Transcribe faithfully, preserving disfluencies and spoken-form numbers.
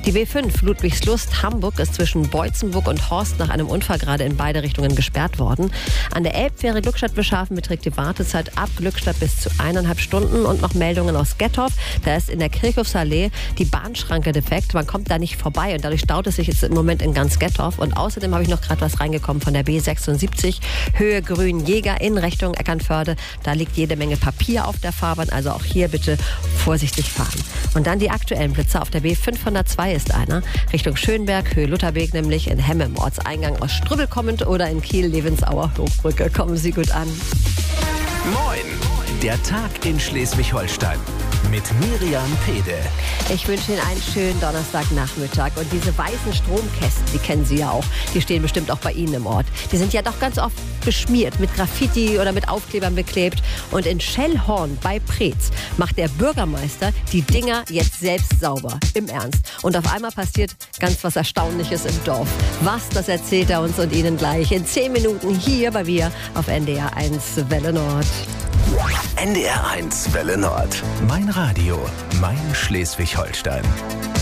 Die B fünf Ludwigslust-Hamburg ist zwischen Beutzenburg und Horst nach einem Unfall gerade in beide Richtungen gesperrt worden. An der Elbfähre Glückstadt-Bischhafen beträgt die Wartezeit ab Glückstadt bis zu eineinhalb Stunden. Und noch Meldungen aus Gettorf. Da ist in der Kirchhofsallee die Bahnschranke defekt. Man kommt da nicht vorbei und dadurch staut es sich jetzt im Moment in ganz Gettorf. Und außerdem habe ich noch gerade was reingekommen von der B sechsundsiebzig, Höhe Grün-Jäger in Richtung Eckernförde. Da liegt jede Menge Papier auf der Fahrbahn, also auch hier bitte vorsichtig fahren. Und dann die aktuellen Blitzer. Auf der B fünfhundertzwei ist einer, Richtung Schönberg, Höhe Lutherweg, nämlich in Hemme im Ortseingang aus Strübbel kommend oder in Kiel, Levensauer Hochbrücke. Kommen Sie gut an. Moin, der Tag in Schleswig-Holstein mit Miriam Pede. Ich wünsche Ihnen einen schönen Donnerstagnachmittag. Und diese weißen Stromkästen, die kennen Sie ja auch, die stehen bestimmt auch bei Ihnen im Ort. Die sind ja doch ganz oft beschmiert, mit Graffiti oder mit Aufklebern beklebt. Und in Schellhorn bei Preetz macht der Bürgermeister die Dinger jetzt selbst sauber. Im Ernst. Und auf einmal passiert ganz was Erstaunliches im Dorf. Was, das erzählt er uns und Ihnen gleich in zehn Minuten hier bei wir auf N D R eins Welle Nord. N D R eins Welle Nord. Mein Radio, mein Schleswig-Holstein.